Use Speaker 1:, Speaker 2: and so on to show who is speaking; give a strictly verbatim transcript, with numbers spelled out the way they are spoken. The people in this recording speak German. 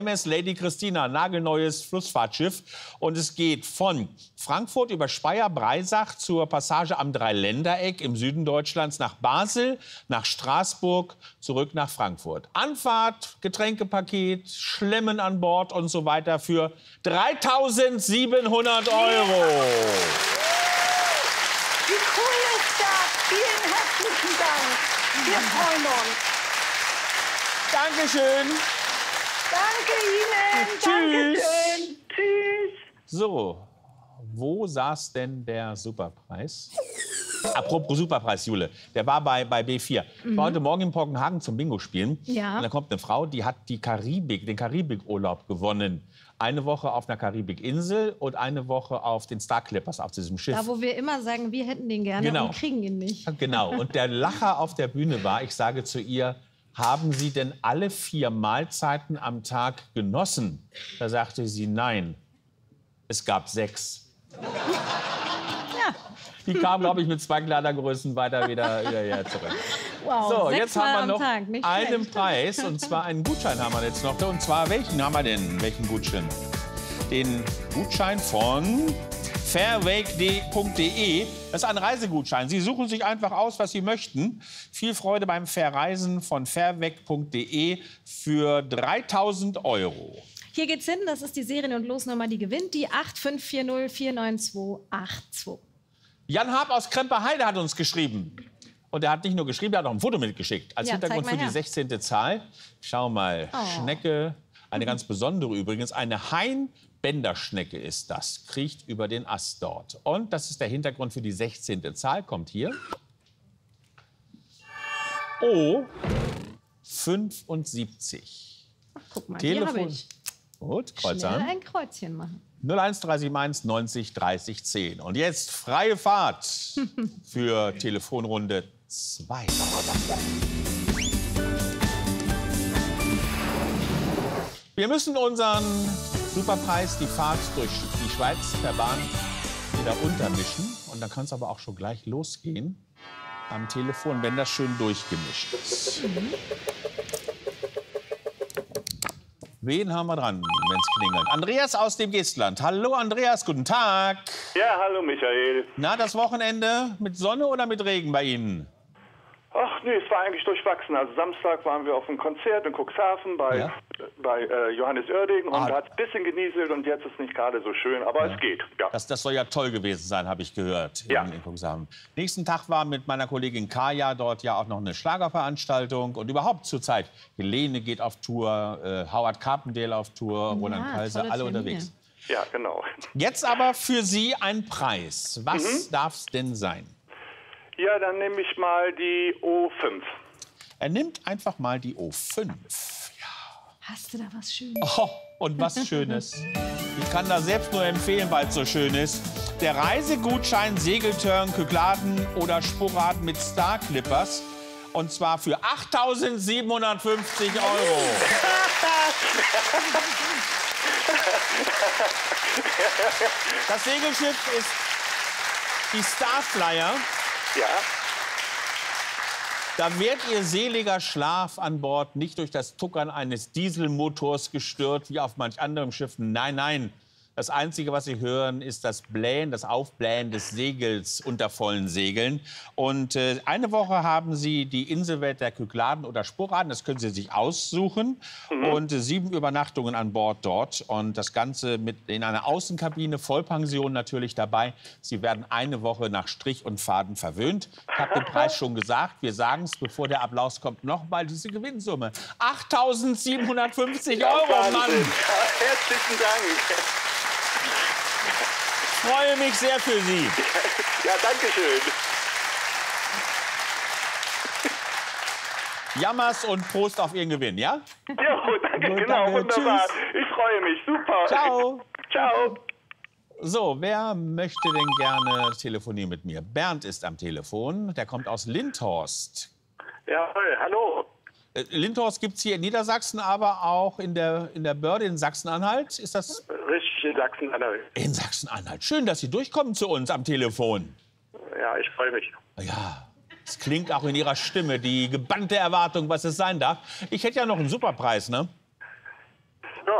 Speaker 1: M S Lady Christina, nagelneues Flussfahrtschiff. Und es geht von Frankfurt über Speyer-Breisach zur Passage am Dreiländereck im Süden Deutschlands nach Basel, nach Straßburg, zurück nach Frankfurt. Anfahrt, Getränkepaket, Schlemmen an Bord und so weiter für dreitausendsiebenhundert Euro.
Speaker 2: Wie cool ist das? Vielen herzlichen Dank. Wir freuen uns.
Speaker 1: Dankeschön.
Speaker 2: Danke Ihnen.
Speaker 1: Tschüss.
Speaker 2: Dankeschön. Tschüss.
Speaker 1: So, wo saß denn der Superpreis? Apropos Superpreis, Jule, der war bei, bei B vier. Ich war heute Morgen in Pockenhagen zum Bingo spielen.
Speaker 3: Ja.
Speaker 1: Und da kommt eine Frau, die hat die Karibik, den Karibikurlaub gewonnen. Eine Woche auf einer Karibikinsel und eine Woche auf den Star Clippers, auf diesem Schiff.
Speaker 3: Da, wo wir immer sagen, wir hätten den gerne
Speaker 1: Genau.
Speaker 3: und kriegen ihn nicht.
Speaker 1: Genau. Und der Lacher auf der Bühne war, ich sage zu ihr, haben Sie denn alle vier Mahlzeiten am Tag genossen? Da sagte sie, nein, es gab sechs.
Speaker 3: Ja.
Speaker 1: Die kam, glaube ich, mit zwei Kleidergrößen weiter wieder, wieder hier zurück.
Speaker 3: Wow,
Speaker 1: So,
Speaker 3: sechsmal
Speaker 1: jetzt haben wir
Speaker 3: am
Speaker 1: noch
Speaker 3: Tag, nicht
Speaker 1: einen
Speaker 3: schlecht.
Speaker 1: Preis, und zwar einen Gutschein haben wir jetzt noch. Und zwar, welchen haben wir denn? Welchen Gutschein? Den Gutschein von fairwake punkt de. Das ist ein Reisegutschein. Sie suchen sich einfach aus, was Sie möchten. Viel Freude beim Verreisen von fairwake punkt de für dreitausend Euro.
Speaker 3: Hier geht's hin, das ist die Serien- und Losnummer, die gewinnt, die acht fünf vier null vier neun zwei acht zwei.
Speaker 1: Jan Hab aus Kremper-Heide hat uns geschrieben. Und er hat nicht nur geschrieben, er hat auch ein Foto mitgeschickt. Als
Speaker 3: Ja,
Speaker 1: Hintergrund
Speaker 3: zeig mal
Speaker 1: für die
Speaker 3: her.
Speaker 1: sechzehnte Zahl. Schau mal,
Speaker 3: Oh.
Speaker 1: Schnecke, eine ganz besondere übrigens. Eine Hain-Bänderschnecke ist das, kriecht über den Ast dort. Und das ist der Hintergrund für die sechzehnte Zahl, kommt hier. O fünfundsiebzig.
Speaker 3: Ach, guck mal,
Speaker 1: Telefon.
Speaker 3: hier habe ich.
Speaker 1: Gut, Kreuz
Speaker 3: Schnell
Speaker 1: an.
Speaker 3: ein Kreuzchen machen.
Speaker 1: null eins drei sieben eins neunzig dreißig zehn. Und jetzt freie Fahrt für Telefonrunde zwei. Wir müssen unseren Superpreis, die Fahrt durch die Schweiz per Bahn, wieder untermischen. Und dann kann es aber auch schon gleich losgehen am Telefon, wenn das schön durchgemischt ist. Wen haben wir dran, wenn es klingelt? Andreas aus dem Geestland. Hallo Andreas, guten Tag.
Speaker 4: Ja, hallo Michael.
Speaker 1: Na, das Wochenende mit Sonne oder mit Regen bei Ihnen?
Speaker 4: Ach nee, es war eigentlich durchwachsen. Also Samstag waren wir auf einem Konzert in Cuxhaven bei,
Speaker 1: Ja.
Speaker 4: bei äh, Johannes Oerding und
Speaker 1: Ah.
Speaker 4: da hat es ein bisschen genieselt und jetzt ist nicht gerade so schön, aber es geht. Ja.
Speaker 1: Das, das soll ja toll gewesen sein, habe ich gehört.
Speaker 4: Ja.
Speaker 1: In, in Cuxhaven. Nächsten Tag war mit meiner Kollegin Kaya dort ja auch noch eine Schlagerveranstaltung. Und überhaupt zurzeit, Helene geht auf Tour, äh, Howard Carpendale auf Tour, Roland
Speaker 3: Ja,
Speaker 1: Kaiser,
Speaker 3: tolle
Speaker 1: alle
Speaker 3: Termine.
Speaker 1: unterwegs.
Speaker 4: Ja, genau.
Speaker 1: Jetzt aber für Sie ein Preis. Was
Speaker 4: Mhm.
Speaker 1: darf es denn sein?
Speaker 4: Ja, dann nehme ich mal die O fünf.
Speaker 1: Er nimmt einfach mal die O fünf.
Speaker 3: Hast du da was Schönes?
Speaker 1: Oh, und was Schönes. Ich kann da selbst nur empfehlen, weil es so schön ist. Der Reisegutschein Segeltörn, Kykladen oder Sporrad mit Star Clippers. Und zwar für achttausendsiebenhundertfünfzig Euro. Das Segelschiff ist die Starflyer.
Speaker 4: Ja.
Speaker 1: Da wird Ihr seliger Schlaf an Bord nicht durch das Tuckern eines Dieselmotors gestört, wie auf manch anderem Schiff. Nein, nein. Das Einzige, was Sie hören, ist das Blähen, das Aufblähen des Segels unter vollen Segeln. Und äh, eine Woche haben Sie die Inselwelt der Kykladen oder Sporraden. Das können Sie sich aussuchen. Und äh, sieben Übernachtungen an Bord dort. Und das Ganze mit in einer Außenkabine, Vollpension natürlich dabei. Sie werden eine Woche nach Strich und Faden verwöhnt. Ich habe den Preis schon gesagt. Wir sagen es, bevor der Applaus kommt, noch mal diese Gewinnsumme. achttausendsiebenhundertfünfzig Euro,
Speaker 4: Wahnsinn.
Speaker 1: Mann!
Speaker 4: Ja, herzlichen Dank.
Speaker 1: Ich freue mich sehr für Sie.
Speaker 4: Ja, danke schön.
Speaker 1: Jammers und Prost auf Ihren Gewinn, ja?
Speaker 4: Ja, danke,
Speaker 1: Gut,
Speaker 4: genau,
Speaker 1: danke.
Speaker 4: wunderbar.
Speaker 1: Tschüss.
Speaker 4: Ich freue mich, super.
Speaker 1: Ciao.
Speaker 4: Ciao.
Speaker 1: So, wer möchte denn gerne telefonieren mit mir? Bernd ist am Telefon. Der kommt aus Lindhorst.
Speaker 4: Ja, hallo.
Speaker 1: Äh, Lindhorst gibt es hier in Niedersachsen, aber auch in der, in der Börde in Sachsen-Anhalt. Ist das
Speaker 4: Richtig in Sachsen-Anhalt.
Speaker 1: in Sachsen-Anhalt? Schön, dass Sie durchkommen zu uns am Telefon.
Speaker 4: Ja, ich freue mich.
Speaker 1: Ja, es klingt auch in Ihrer Stimme die gebannte Erwartung, was es sein darf. Ich hätte ja noch einen Superpreis, ne?